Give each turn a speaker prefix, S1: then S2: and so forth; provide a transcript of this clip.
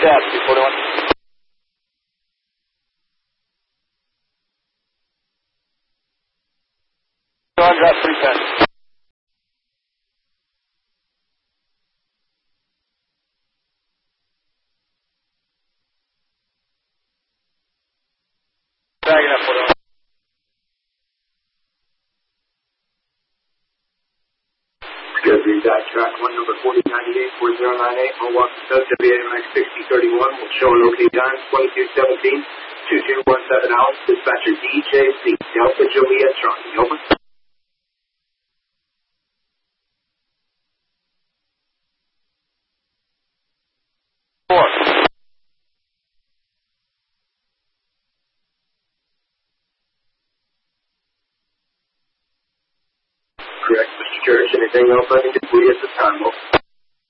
S1: shot, 241. On drop 310. Tagging up 41.
S2: Discovery track 1 number 4098 4098 Milwaukee Coast WAMX 6031 will show an OK time 2217 2217 Alex dispatcher DJC Delta Juliet Charlie over. Correct, Mr. Church. Anything else I can do for you at this time?